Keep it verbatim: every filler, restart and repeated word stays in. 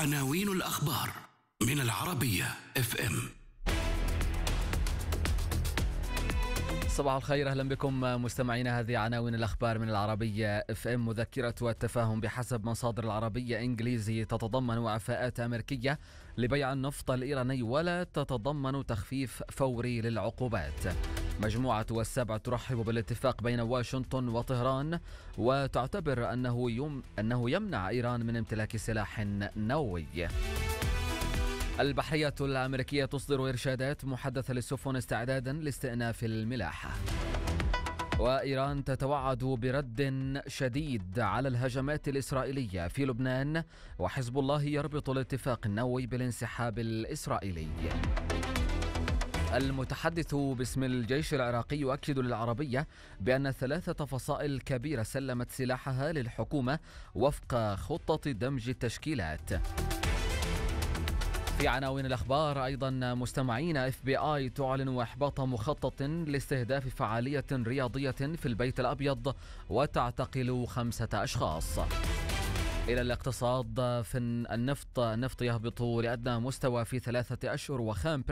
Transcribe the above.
عناوين الأخبار من العربية اف ام. صباح الخير، أهلا بكم مستمعينا. هذه عناوين الأخبار من العربية اف ام. مذكرة التفاهم بحسب مصادر العربية إنجليزي تتضمن وعفاءات أمريكية لبيع النفط الإيراني ولا تتضمن تخفيف فوري للعقوبات. مجموعة السبع ترحب بالاتفاق بين واشنطن وطهران وتعتبر أنه يم أنه يمنع إيران من امتلاك سلاح نووي. البحرية الأمريكية تصدر إرشادات محدثة للسفن استعدادا لاستئناف الملاحة. وإيران تتوعد برد شديد على الهجمات الإسرائيلية في لبنان، وحزب الله يربط الاتفاق النووي بالانسحاب الإسرائيلي. المتحدث باسم الجيش العراقي يؤكد للعربية بأن ثلاثة فصائل كبيرة سلمت سلاحها للحكومة وفق خطة دمج التشكيلات. في عناوين الأخبار أيضا مستمعين، اف بي آي تعلن إحباط مخطط لاستهداف فعالية رياضية في البيت الأبيض وتعتقل خمسة أشخاص. إلى الاقتصاد، في النفط النفط يهبط لأدنى مستوى في ثلاثة أشهر، وخام